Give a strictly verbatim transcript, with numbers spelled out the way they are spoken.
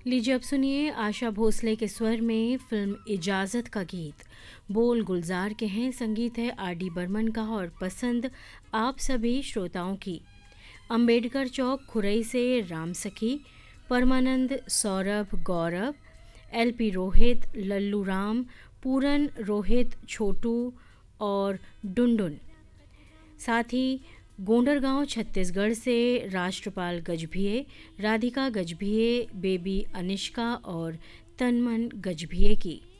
लीजिए अब सुनिए आशा भोसले के स्वर में फिल्म इजाज़त का गीत। बोल गुलजार के हैं, संगीत है आर डी बर्मन का और पसंद आप सभी श्रोताओं की। अंबेडकर चौक खुरई से राम सखी, परमानंद, सौरभ, गौरव, एल पी रोहित, लल्लू राम, पूरन रोहित, छोटू और डुनडुन। साथ ही गोंडरगांव छत्तीसगढ़ से राष्ट्रपाल गजभिये, राधिका गजभिये, बेबी अनिष्का और तनमन गजभिये की।